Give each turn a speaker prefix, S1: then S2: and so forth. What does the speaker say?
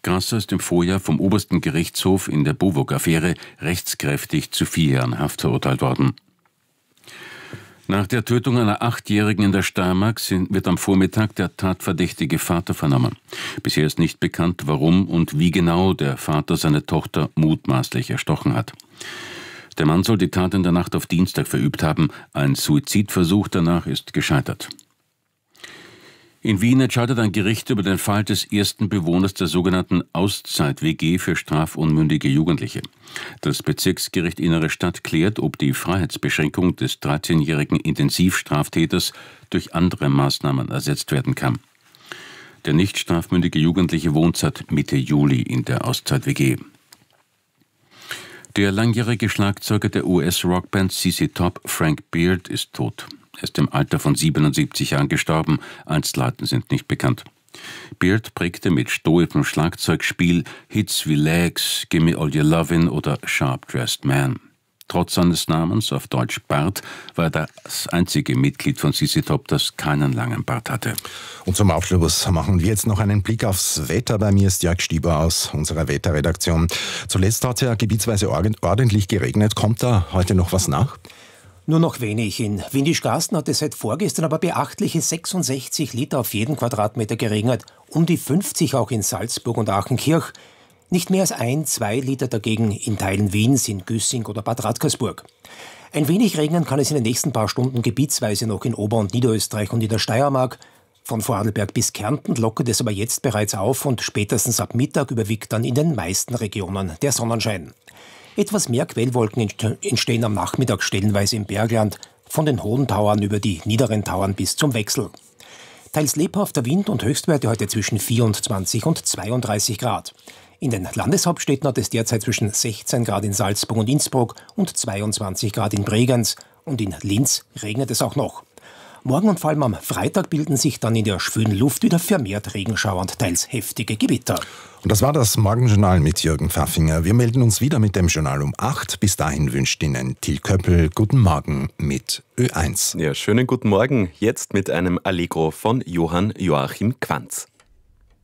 S1: Grasser ist im Vorjahr vom obersten Gerichtshof in der Bowog-Affäre rechtskräftig zu 4 Jahren Haft verurteilt worden. Nach der Tötung einer 8-Jährigen in der Steiermark wird am Vormittag der tatverdächtige Vater vernommen. Bisher ist nicht bekannt, warum und wie genau der Vater seine Tochter mutmaßlich erstochen hat. Der Mann soll die Tat in der Nacht auf Dienstag verübt haben. Ein Suizidversuch danach ist gescheitert. In Wien entscheidet ein Gericht über den Fall des ersten Bewohners der sogenannten Auszeit-WG für strafunmündige Jugendliche. Das Bezirksgericht Innere Stadt klärt, ob die Freiheitsbeschränkung des 13-jährigen Intensivstraftäters durch andere Maßnahmen ersetzt werden kann. Der nicht strafmündige Jugendliche wohnt seit Mitte Juli in der Auszeit-WG. Der langjährige Schlagzeuger der US-Rockband ZZ Top, Frank Beard, ist tot. Er ist im Alter von 77 Jahren gestorben. Einzelheiten sind nicht bekannt. Beard prägte mit stoischem Schlagzeugspiel Hits wie Legs, Gimme All Your Lovin' oder Sharp Dressed Man. Trotz seines Namens, auf Deutsch Bart, war er das einzige Mitglied von ZZ Top, das keinen langen Bart hatte.
S2: Und zum Abschluss machen wir jetzt noch einen Blick aufs Wetter. Bei mir ist Jörg Stieber aus unserer Wetterredaktion. Zuletzt hat es ja gebietsweise ordentlich geregnet. Kommt da heute noch was nach?
S3: Nur noch wenig. In Windischgarsten hat es seit vorgestern aber beachtliche 66 Liter auf jeden Quadratmeter geregnet. Um die 50 auch in Salzburg und Achenkirch. Nicht mehr als 1-2 Liter dagegen in Teilen Wiens, in Güssing oder Bad Radkersburg. Ein wenig regnen kann es in den nächsten paar Stunden gebietsweise noch in Ober- und Niederösterreich und in der Steiermark. Von Vorarlberg bis Kärnten lockert es aber jetzt bereits auf und spätestens ab Mittag überwiegt dann in den meisten Regionen der Sonnenschein. Etwas mehr Quellwolken entstehen am Nachmittag stellenweise im Bergland, von den hohen Tauern über die niederen Tauern bis zum Wechsel. Teils lebhafter Wind und Höchstwerte heute zwischen 24 und 32 Grad. In den Landeshauptstädten hat es derzeit zwischen 16 Grad in Salzburg und Innsbruck und 22 Grad in Bregenz. Und in Linz regnet es auch noch. Morgen und vor allem am Freitag bilden sich dann in der schwülen Luft wieder vermehrt Regenschauer und teils heftige Gewitter.
S2: Und das war das Morgenjournal mit Jürgen Pfaffinger. Wir melden uns wieder mit dem Journal um 8. Bis dahin wünscht Ihnen Till Köppel guten Morgen mit Ö1.
S4: Ja, schönen guten Morgen. Jetzt mit einem Allegro von Johann Joachim Quanz.